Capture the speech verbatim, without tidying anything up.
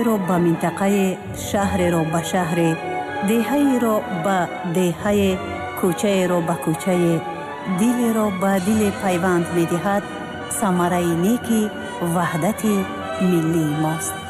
минтақаеро ба минтақае, шаҳреро ба шаҳре, деҳаеро ба деҳае, кӯчаеро ба кӯчае, дилеро ба диле пайванд медиҳад, самараи неки ваҳдати миллии мост.